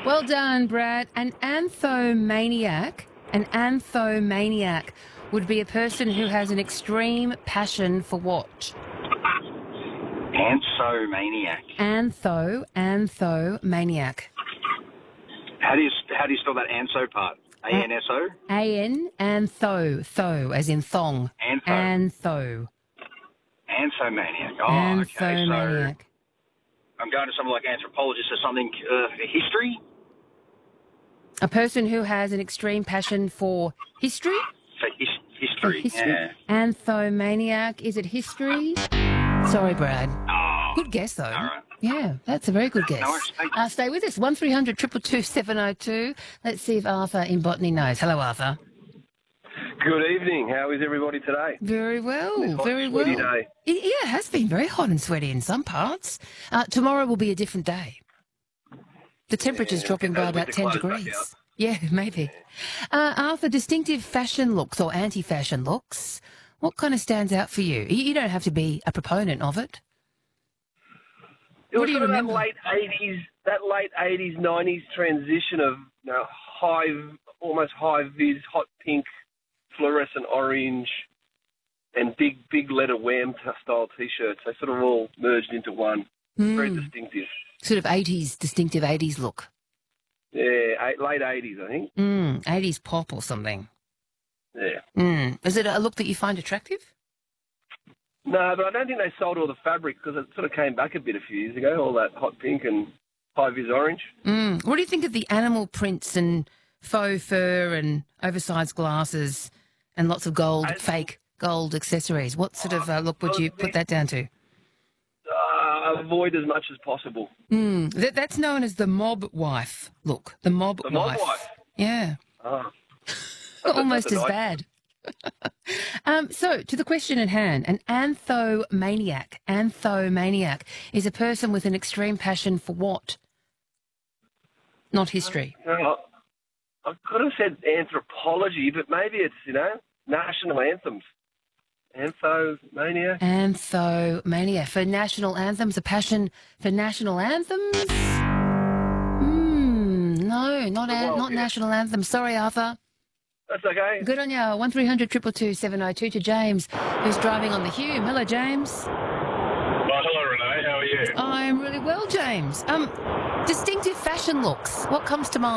Well done, Brad. An anthomaniac would be a person who has an extreme passion for what? Anthomaniac. Anthomaniac. How do you spell that anso part? A-N-S-O? Tho, as in thong. Antho. Anthomaniac. Oh, okay. So Anthomaniac. I'm going to someone like anthropologist or something. History? A person who has an extreme passion for history? For history. Yeah. Anthomaniac. Is it history? Sorry, Brad. Oh, Good guess, though. all right. Yeah, that's a very good guess. No worries. Thank you. Stay with us. 1300 222 702. Let's see if Arthur in Botany knows. Hello, Arthur. Good evening. How is everybody today? Very well. This hot, Very well. sweaty day. It has been very hot and sweaty in some parts. Tomorrow will be a different day. The temperature's dropping by about 10 degrees. Yeah, maybe. Arthur, distinctive fashion looks or anti-fashion looks, what kind of stands out for you? You don't have to be a proponent of it. It What was do you sort of remember? that late 80s, 90s transition of almost high-vis, hot pink, fluorescent orange, and big letter Wham style T-shirts. They sort of all merged into one. Very distinctive. Sort of distinctive 80s look. Yeah, late 80s, I think. 80s pop or something. Yeah. Is it a look that you find attractive? No, but I don't think they sold all the fabric because it sort of came back a bit a few years ago, all that hot pink and high-vis orange. What do you think of the animal prints and faux fur and oversized glasses and lots of fake gold accessories? What sort of look would you put that down to? Avoid as much as possible. That's known as the mob wife look. The mob wife. Yeah. Oh. Almost That's as bad. So, to the question at hand, an anthomaniac is a person with an extreme passion for what? Not history. I could have said anthropology, but maybe it's, national anthems. Anthomania. Anthomania. For national anthems, a passion for national anthems? No, not national anthems. Sorry, Arthur. That's okay. Good on you. 1300 222 702 to James, who's driving on the Hume. Hello, James. Hello, Renee. How are you? I'm really well, James. Distinctive fashion looks. What comes to mind?